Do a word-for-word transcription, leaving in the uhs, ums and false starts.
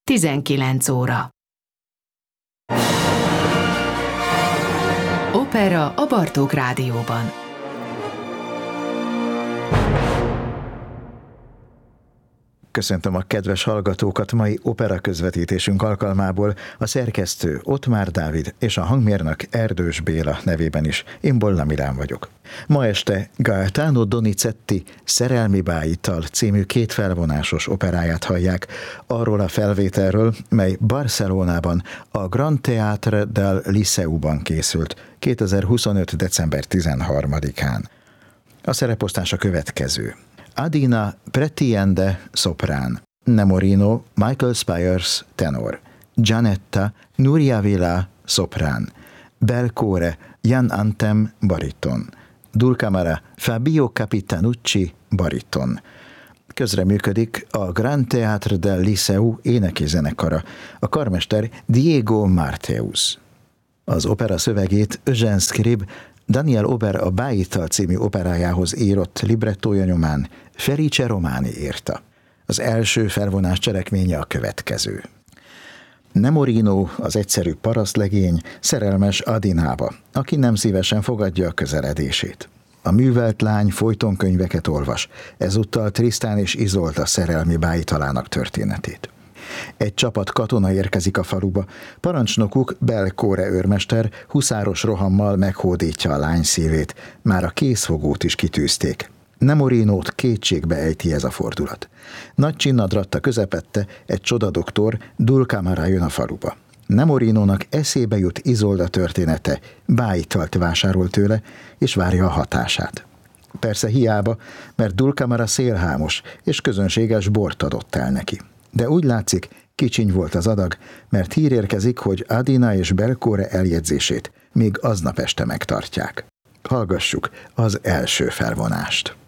tizenkilenc óra. Opera a Bartók Rádióban. Köszöntöm a kedves hallgatókat mai opera közvetítésünk alkalmából a szerkesztő Ottmár Dávid és a hangmérnök Erdős Béla nevében is. Én Bolla Milán vagyok. Ma este Gaetano Donizetti Szerelmi bájital című két felvonásos operáját hallják, arról a felvételről, mely Barcelonában a Grand Théâtre del Liceuban készült kétezer-huszonöt. december tizenharmadikán. A szereposztás a következő: Adina Prettiende szoprán, Nemorino Michael Spires tenor, Gianetta Nuria Vila szoprán, Belcore Jan Antem bariton, Dulcamara Fabio Capitanucci bariton. Közreműködik a Grand Théâtre del Liceu éneki zenekara, a karmester Diego Marteus. Az opera szövegét Eugène Scribe Daniel Ober a Bájital című operájához írott librettója nyomán Felice Romani írta. Az első felvonás cselekménye a következő. Nemorino, az egyszerű parasztlegény, szerelmes Adinába, aki nem szívesen fogadja a közeledését. A művelt lány folyton könyveket olvas, ezúttal Tristan és Isolda szerelmi bájitalának történetét. Egy csapat katona érkezik a faluba, parancsnokuk Belcore őrmester huszáros rohammal meghódítja a lány szívét, már a készfogót is kitűzték. Nemorinót kétségbe ejti ez a fordulat. Nagy csinnadratta közepette egy csodadoktor, Dulcamara jön a faluba. Nemorinónak eszébe jut Isolda története, bájitalt vásárol tőle, és várja a hatását. Persze hiába, mert Dulcamara szélhámos, és közönséges bort adott el neki. De úgy látszik, kicsiny volt az adag, mert hír érkezik, hogy Adina és Belcore eljegyzését még aznap este megtartják. Hallgassuk az első felvonást.